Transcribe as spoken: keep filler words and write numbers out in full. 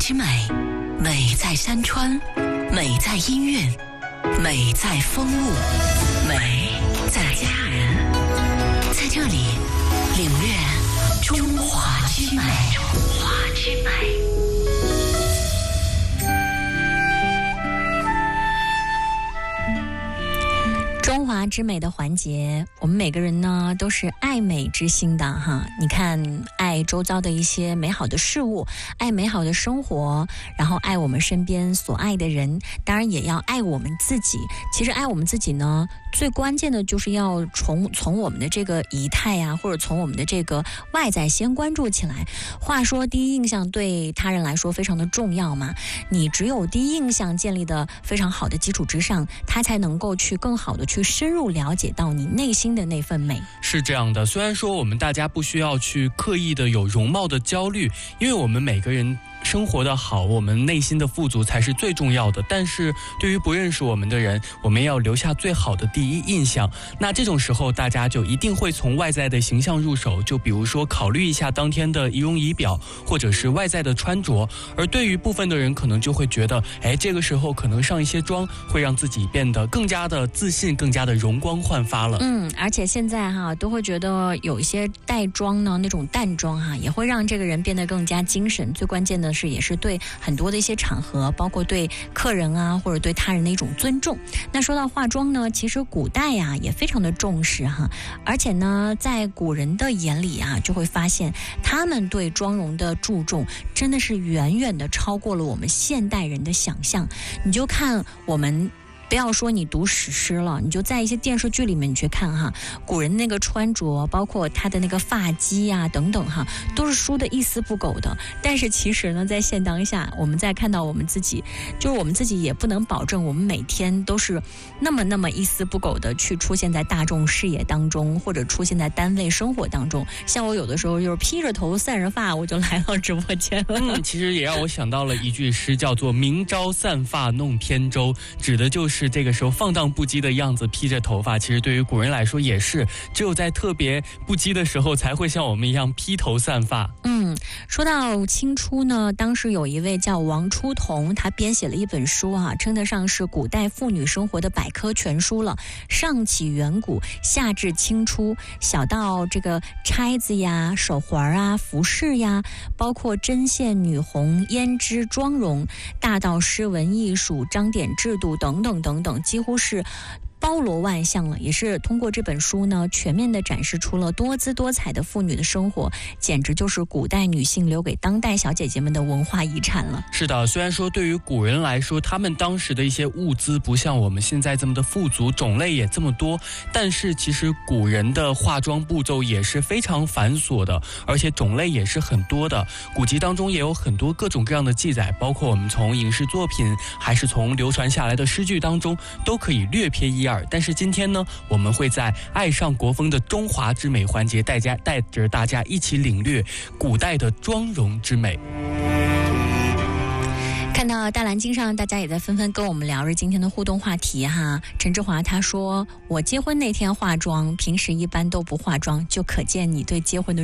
之美，美在山川，美在音韵，美在风物，美在家人。在这里领略中华之美，中华之美。中华之美的环节，我们每个人呢都是爱美之心的哈。你看，爱周遭的一些美好的事物，爱美好的生活，然后爱我们身边所爱的人，当然也要爱我们自己。其实爱我们自己呢，最关键的就是要从从我们的这个仪态啊，或者从我们的这个外在先关注起来。话说第一印象对他人来说非常的重要嘛，你只有第一印象建立的非常好的基础之上，他才能够去更好的去深入了解到你内心的那份美。 是这样的，虽然说我们大家不需要去刻意的有容貌的焦虑，因为我们每个人生活的好，我们内心的富足才是最重要的。但是对于不认识我们的人，我们要留下最好的第一印象。那这种时候大家就一定会从外在的形象入手，就比如说考虑一下当天的仪容仪表，或者是外在的穿着。而对于部分的人可能就会觉得，哎，这个时候可能上一些妆会让自己变得更加的自信，更加的容光焕发了。 嗯，而且现在哈都会觉得有一些带妆呢，那种淡妆哈，也会让这个人变得更加精神。最关键的是也是对很多的一些场合，包括对客人啊或者对他人的一种尊重。那说到化妆呢，其实古代呀也非常的重视哈，而且呢在古人的眼里啊，就会发现他们对妆容的注重真的是远远的超过了我们现代人的想象。你就看我们不要说你读史诗了，你就在一些电视剧里面你去看哈，古人那个穿着，包括他的那个发髻啊等等哈，都是梳的一丝不苟的。但是其实呢，在现当下，我们在看到我们自己，就是我们自己也不能保证我们每天都是那么那么一丝不苟的去出现在大众视野当中，或者出现在单位生活当中。像我有的时候就是披着头散着发，我就来到直播间了。 嗯，其实也让我想到了一句诗，叫做明朝散发弄扁舟，指的就是是这个时候放荡不羁的样子，披着头发。其实对于古人来说也是，只有在特别不羁的时候才会像我们一样披头散发。 嗯，说到清初呢，当时有一位叫王初桐，他编写了一本书啊，称得上是古代妇女生活的百科全书了。上起远古，下至清初，小到这个钗子呀、手环啊、服饰呀，包括针线、女红、胭脂、妆容，大到诗文艺术、章典制度等等等等，几乎是包罗万象了。也是通过这本书呢，全面的展示出了多姿多彩的妇女的生活，简直就是古代女性留给当代小姐姐们的文化遗产了。 是的，虽然说对于古人来说，他们当时的一些物资不像我们现在这么的富足，种类也这么多，但是其实古人的化妆步骤也是非常繁琐的，而且种类也是很多的。古籍当中也有很多各种各样的记载，包括我们从影视作品还是从流传下来的诗句当中，都可以略瞥一二。但是今天呢，我们会在爱上国风的中华之美环节，带家带着大家一起领略古代的妆容之美。 看到大蓝鲸上，大家也在纷纷跟我们聊着今天的互动话题哈。陈志华他说，我结婚那天化妆，平时一般都不化妆，就可见你对结婚的